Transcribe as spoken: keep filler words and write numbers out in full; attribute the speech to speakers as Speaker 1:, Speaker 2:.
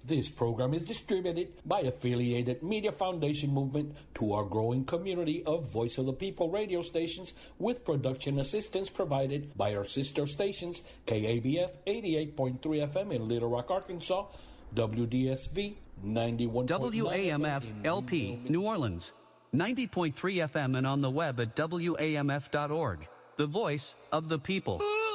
Speaker 1: This program is distributed by Affiliated Media Foundation Movement to our growing community of Voice of the People radio stations, with production assistance provided by our sister stations, K A B F eighty-eight point three F M in Little Rock, Arkansas, W D S V ninety-one point nine
Speaker 2: W A M F L P, New Orleans, ninety point three F M, and on the web at W A M F dot org. The Voice of the People.